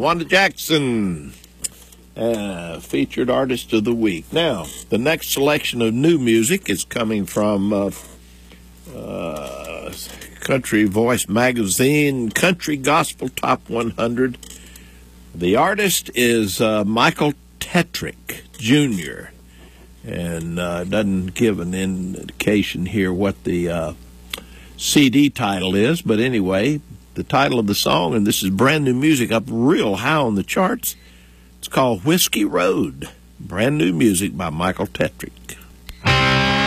Wanda Jackson, featured artist of the week. Now, the next selection of new music is coming from Country Voice Magazine, Country Gospel Top 100. The artist is Michael Tetrick, Jr., and doesn't give an indication here what the CD title is, but anyway, the title of the song, and this is brand new music up real high on the charts. It's called Whiskey Road. Brand new music by Michael Tetrick.